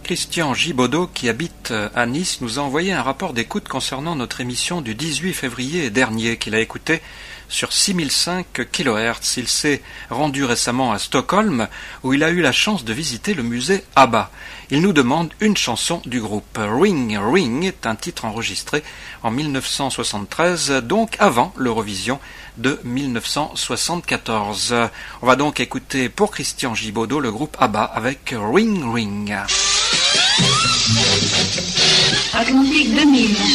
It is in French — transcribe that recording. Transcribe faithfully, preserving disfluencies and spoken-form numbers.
Christian Gibaudot, qui habite à Nice, nous a envoyé un rapport d'écoute concernant notre émission du dix-huit février dernier, qu'il a écouté sur six mille cinq kilohertz. Il s'est rendu récemment à Stockholm, où il a eu la chance de visiter le musée ABBA. Il nous demande une chanson du groupe. Ring Ring est un titre enregistré en mille neuf cent soixante-treize, donc avant l'Eurovision de mille neuf cent soixante-quatorze. On va donc écouter pour Christian Gibaudot le groupe ABBA avec Ring Ring. Atlantique deux mille.